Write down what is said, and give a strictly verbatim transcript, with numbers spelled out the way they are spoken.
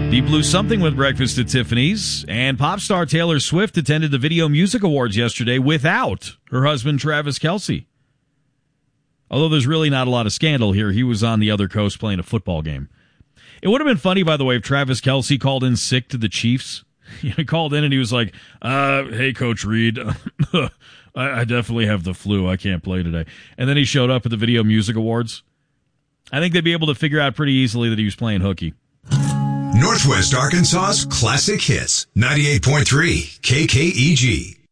Deep Blue Something with Breakfast at Tiffany's. And pop star Taylor Swift attended the Video Music Awards yesterday without her husband Travis Kelce. Although there's really not a lot of scandal here. He was on the other coast playing a football game. It would have been funny, by the way, if Travis Kelce called in sick to the Chiefs. He called in and he was like, uh, hey, Coach Reed, I, I definitely have the flu. I can't play today. And then he showed up at the Video Music Awards. I think they'd be able to figure out pretty easily that he was playing hooky. Northwest Arkansas's classic hits, ninety-eight point three K K E G.